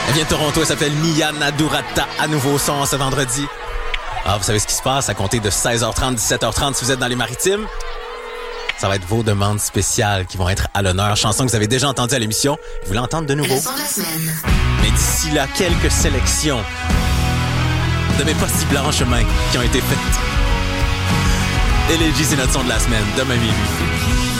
Elle vient de Toronto, elle s'appelle Mia Nadurata, à nouveau son ce vendredi. Ah, vous savez ce qui se passe à compter de 16h30, 17h30 si vous êtes dans les Maritimes? Ça va être vos demandes spéciales qui vont être à l'honneur. Chanson que vous avez déjà entendue à l'émission. Vous voulez entendre de nouveau? Le son de la semaine. Mais d'ici là, quelques sélections de mes pas si blanches mains qui ont été faites. Elegy, c'est notre son de la semaine, demain minuit.